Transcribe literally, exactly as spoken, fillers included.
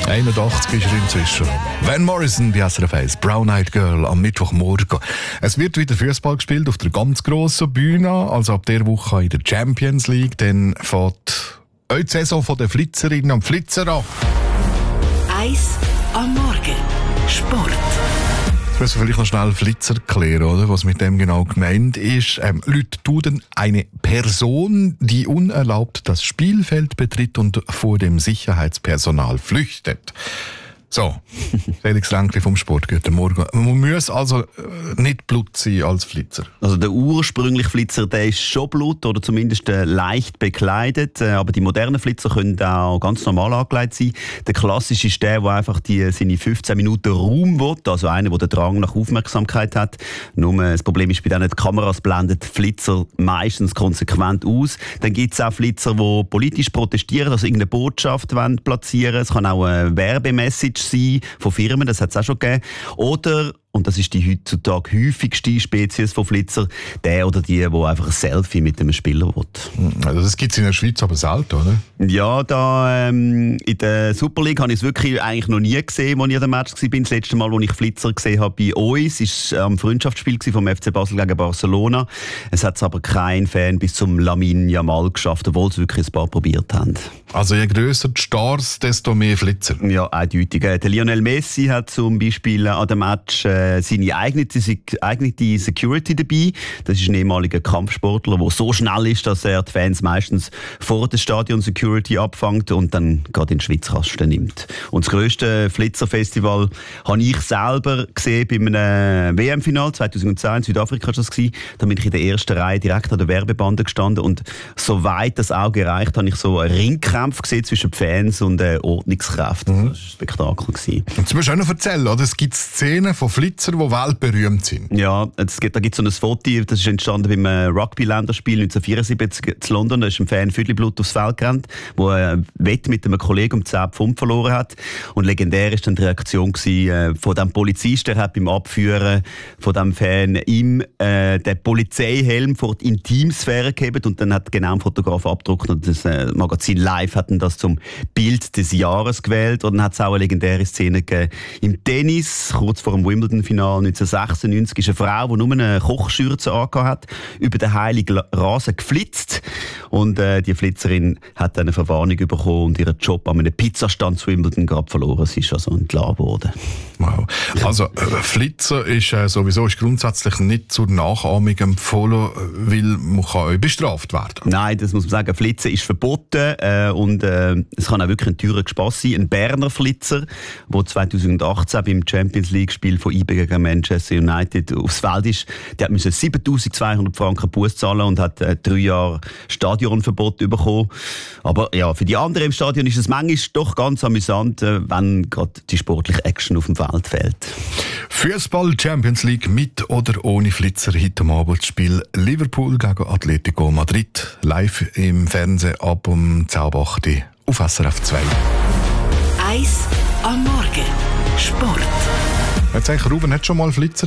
einundachtzig ist er inzwischen. Van Morrison, die S R F eins, Brown Eyed Girl am Mittwochmorgen. Es wird wieder Fußball gespielt auf der ganz grossen Bühne, also ab der Woche in der Champions League. Dann fährt auch die Saison der Flitzerinnen und Flitzer an. Eins am Morgen. Sport. Ich muss vielleicht noch schnell Flitzer klären, oder? Was mit dem genau gemeint ist. Ähm, Leute tun eine Person, die unerlaubt das Spielfeld betritt und vor dem Sicherheitspersonal flüchtet. So, Felix Ränkli vom Sport, guten Morgen. Man muss also nicht Blut sein als Flitzer. Also der ursprüngliche Flitzer, der ist schon Blut oder zumindest leicht bekleidet. Aber die modernen Flitzer können auch ganz normal angelegt sein. Der klassische ist der, der einfach die, seine fünfzehn Minuten Raum will. Also einer, der den Drang nach Aufmerksamkeit hat. Nur das Problem ist, bei denen die Kameras blenden die Flitzer meistens konsequent aus. Dann gibt es auch Flitzer, die politisch protestieren, also irgendeine Botschaft platzieren wollen. Es kann auch eine Werbemessage sein von Firmen, das hat es auch schon gegeben. Oder, und das ist die heutzutage häufigste Spezies von Flitzer, der oder die, der einfach ein Selfie mit einem Spieler will. Also das gibt es in der Schweiz aber selten, oder? Ja, da ähm, in der Super League habe ich es wirklich eigentlich noch nie gesehen, als ich an dem Match war. Das letzte Mal, als ich Flitzer gesehen habe bei uns, war am Freundschaftsspiel vom F C Basel gegen Barcelona. Es hat aber kein Fan bis zum Lamine Yamal geschafft, obwohl sie wirklich ein paar probiert haben. Also je grösser die Stars, desto mehr Flitzer. Ja, eindeutig. Der Lionel Messi hat zum Beispiel an dem Match äh, seine eigene, eigene Security dabei. Das ist ein ehemaliger Kampfsportler, der so schnell ist, dass er die Fans meistens vor der Stadion Security abfängt und dann gerade in den Schwitzkasten nimmt. Und das grösste Flitzerfestival habe ich selber gesehen bei einem W M-Final zweitausendzehn in Südafrika. Das war. Da bin ich in der ersten Reihe direkt an der Werbebande gestanden und soweit das Auge reicht, habe ich so einen Ringkampf gesehen zwischen Fans und äh, Ordnungskräften. Mhm. Das war ein Spektakel. Jetzt musst du auch noch erzählen, oder? Es gibt Szenen von Flitzer, die weltberühmt sind. Ja, es gibt, da gibt es so ein Foto, das ist entstanden beim Rugby-Länderspiel neunzehnhundertvierundsiebzig in London. Da ist ein Fan Viertelblut aufs Feld gerannt, der ein Wett mit einem Kollegen um zehn Pfund verloren hat. Und legendär war dann die Reaktion gewesen, von dem Polizisten, der hat beim Abführen von dem Fan ihm äh, den Polizeihelm vor die Intimsphäre gegeben und dann hat genau ein Fotograf abgedruckt und das äh, Magazin Live hat das zum Bild des Jahres gewählt. Und dann hat es auch eine legendäre Szene gegeben im Tennis, kurz vor dem Wimbledon-Final neunzehnhundertsechsundneunzig, ist eine Frau, die nur eine Kochschürze angehabt hat, über den heiligen Rasen geflitzt. Und äh, die Flitzerin hat eine Verwarnung bekommen und ihren Job an einem Pizzastand zu Wimbledon gerade verloren. Sie ist also entlassen worden. Wow. Also äh, Flitzer ist äh, sowieso ist grundsätzlich nicht zur Nachahmung empfohlen, weil man kann auch bestraft werden. Nein, das muss man sagen. Flitzen ist verboten äh, und äh, es kann auch wirklich ein teurer Spass sein. Ein Berner Flitzer, der zweitausendachtzehn beim Champions League-Spiel von I B gegen Manchester United aufs Feld ist, der musste siebentausendzweihundert Franken Buß zahlen und hat äh, drei Jahre Stadionverbot bekommen. Aber ja, für die anderen im Stadion ist es manchmal doch ganz amüsant, äh, wenn gerade die sportliche Action auf dem Feld fehlt. Fußball Champions League mit oder ohne Flitzer. Heute Abend das Spiel Liverpool gegen Atletico Madrid. Live im Fernsehen ab um zehn Uhr acht auf S R F zwei. Eins am Morgen. Sport. Jetzt eigentlich, Ruben hat schon mal Flitzer